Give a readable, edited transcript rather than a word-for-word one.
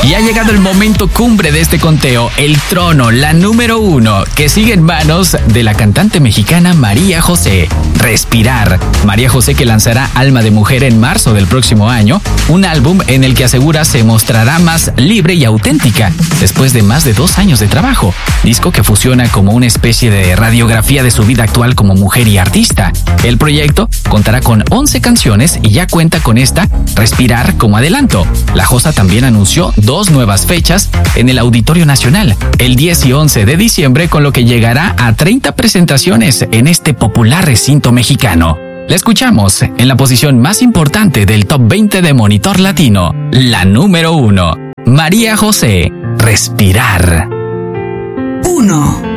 Y ha llegado el momento cumbre de este conteo, el trono, la número 1, que sigue en manos de la cantante mexicana María José. Respirar. María José, que lanzará Alma de Mujer en marzo del próximo año, un álbum en el que asegura se mostrará más libre y auténtica después de más de 2 años de trabajo. Disco que fusiona como una especie de radiografía de su vida actual como mujer y artista. El proyecto contará con 11 canciones y ya cuenta con esta, Respirar, como adelanto. La Josa también anunció 2 nuevas fechas en el Auditorio Nacional, el 10 y 11 de diciembre, con lo que llegará a 30 presentaciones en este popular recinto mexicano. La escuchamos en la posición más importante del Top 20 de Monitor Latino, la número 1, María José, Respirar. 1.